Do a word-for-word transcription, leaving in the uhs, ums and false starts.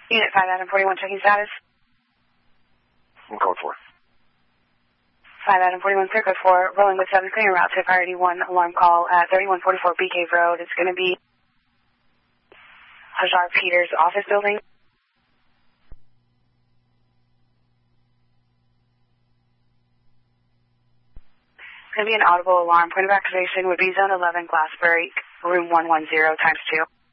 Unit five Adam forty-one, checking status. I'm code four. five Adam forty-one, clear code four, rolling with seven, clearing route to priority one alarm call at thirty-one forty-four B Cave Road. It's going to be Hajar Peters office building. It's going to be an audible alarm. Point of activation would be zone eleven, Glassbury, room one one zero times two.